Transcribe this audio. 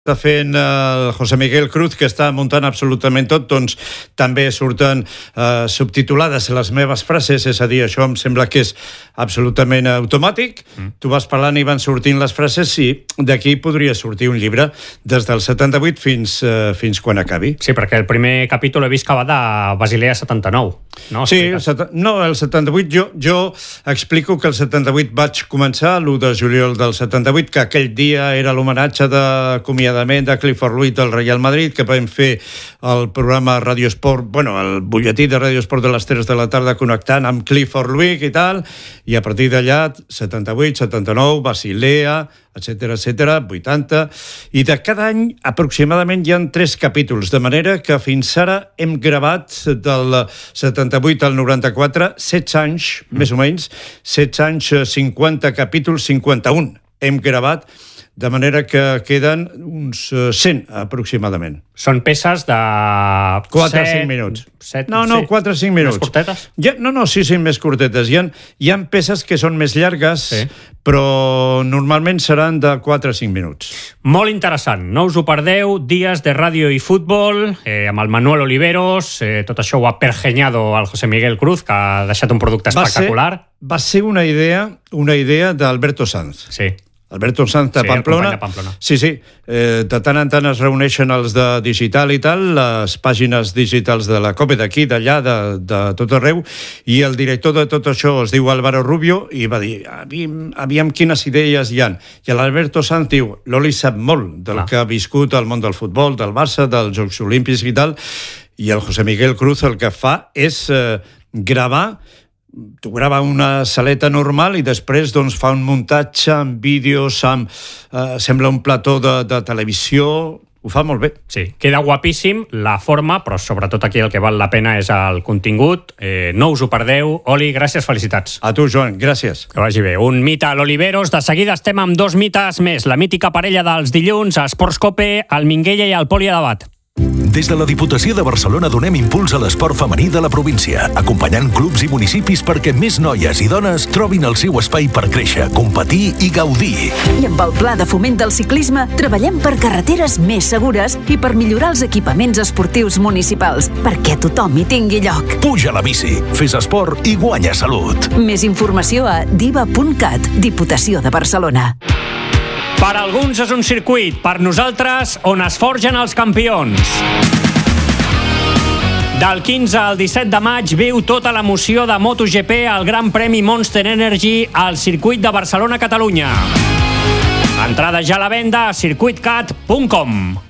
està fent el José Miguel Cruz, que està muntant absolutament tot, doncs també surten subtitulades les meves frases, és a dir, això em sembla que és absolutament automàtic. Tu vas parlant i van sortint les frases i d'aquí podria sortir un llibre des del 78 fins quan acabi. Sí, perquè el primer capítol he vist que va de Basilea 79. No? Sí, el 78, jo explico que el 78 vaig començar, l'1 de juliol del 78, que aquell dia era l'homenatge d'acomiadament de Clifford Luis del Real Madrid, que vam fer el programa Radio Esport, el butlletí de Radio Esport de les 3 de la tarda connectant amb Clifford Luis i tal, i a partir d'allà 78, 79, Basilea, etcètera, 80, i de cada any aproximadament hi ha 3 capítols, de manera que fins ara hem gravat del 78 al 94 16 anys, més o menys, 16 anys, 50 capítols, 51 hem gravat, de manera que queden uns 100 aproximadament. Són peces de 4 o 5 minuts. 4 o 5 minuts. Més curtetes? Sí, més curtetes. Hi ha peces que són més llargues, sí, però normalment seran de 4 o 5 minuts. Molt interessant. No us ho perdeu. Dies de ràdio i futbol, amb el Manuel Oliveros. Tot això ho ha pergenyado el José Miguel Cruz, que ha deixat un producte espectacular. Va ser una idea d'Alberto Sanz. Sí. Alberto Sanz de Pamplona. El company de Pamplona. Sí. De tant en tant es reuneixen els de digital i tal, les pàgines digitals de la COPE d'aquí, d'allà, de tot arreu, i el director de tot això es diu Álvaro Rubio i va dir, aviam quines idees hi ha. I l'Alberto Sanz diu, l'Oli sap molt del que ha viscut al món del futbol, del Barça, dels Jocs Olímpics i tal, i el José Miguel Cruz el que fa és gravar. Tu grava una saleta normal i després fa un muntatge amb vídeos, sembla un plató de televisió. Ho fa molt bé. Sí, queda guapíssim la forma, però sobretot aquí el que val la pena és el contingut. No us ho perdeu. Oli, gràcies, felicitats. A tu, Joan, gràcies. Que vagi bé. Un mite a l'Oliveros. De seguida estem amb 2 mites més. La mítica parella dels dilluns, a Esports Cope, el Minguella i el Poli Adebat. Des de la Diputació de Barcelona donem impuls a l'esport femení de la província, acompanyant clubs i municipis perquè més noies i dones trobin el seu espai per créixer, competir i gaudir. I amb el Pla de Foment del Ciclisme treballem per carreteres més segures i per millorar els equipaments esportius municipals, perquè tothom hi tingui lloc. Puja a la bici, fes esport i guanya salut. Més informació a diva.cat, Diputació de Barcelona. Per alguns és un circuit, per nosaltres on es forgen els campions. Del 15 al 17 de maig viu tota l'emoció de MotoGP al Gran Premi Monster Energy al circuit de Barcelona-Catalunya. Entrada ja a la venda a circuitcat.com.